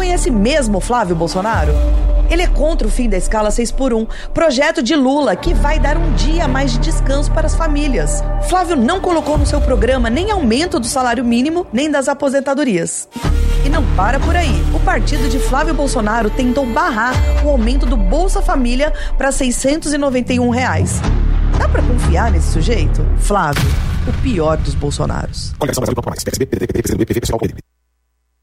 conhece mesmo Flávio Bolsonaro? Ele é contra o fim da escala 6x1, projeto de Lula que vai dar um dia a mais de descanso para as famílias. Flávio não colocou no seu programa nem aumento do salário mínimo, nem das aposentadorias. E não para por aí. O partido de Flávio Bolsonaro tentou barrar o aumento do Bolsa Família para R$ 691. Dá pra confiar nesse sujeito? Flávio, o pior dos Bolsonaros.